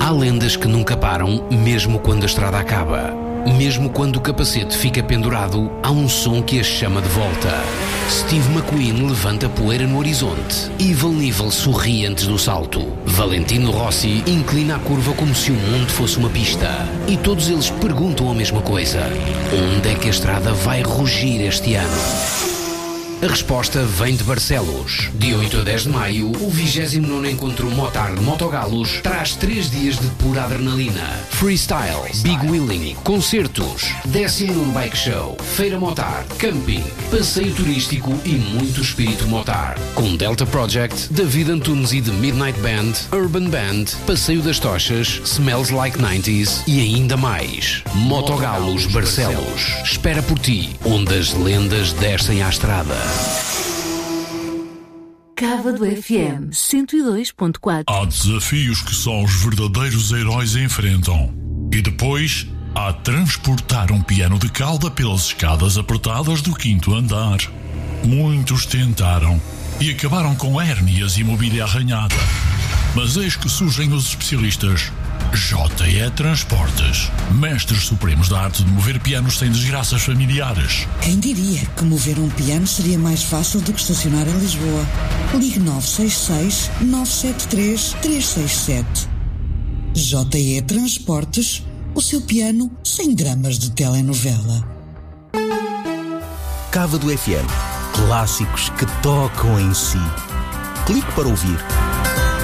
Há lendas que nunca param, mesmo quando a estrada acaba. Mesmo quando o capacete fica pendurado, há um som que as chama de volta. Steve McQueen levanta poeira no horizonte. Evil Knievel sorri antes do salto. Valentino Rossi inclina a curva como se o mundo fosse uma pista. E todos eles perguntam a mesma coisa: onde é que a estrada vai rugir este ano? A resposta vem de Barcelos. De 8 a 10 de maio, o 29º Encontro Motard Motogalos traz 3 dias de pura adrenalina. Freestyle, big wheeling, concertos, 19º Bike Show, Feira Motard, camping, passeio turístico e muito espírito Motard. Com Delta Project, David Antunes e The Midnight Band, Urban Band, Passeio das Tochas, Smells Like 90s e ainda mais. Motogalos Barcelos. Espera por ti, onde as lendas descem à estrada. Cávado FM 102.4. Há desafios que só os verdadeiros heróis enfrentam. E depois há transportar um piano de cauda pelas escadas apertadas do 5º andar. Muitos tentaram e acabaram com hérnias e mobília arranhada. Mas eis que surgem os especialistas JE Transportes, mestres supremos da arte de mover pianos sem desgraças familiares. Quem diria que mover um piano seria mais fácil do que estacionar em Lisboa? Ligue 966 973 367. JE Transportes, o seu piano sem dramas de telenovela. Cávado FM, clássicos que tocam em si. Clique para ouvir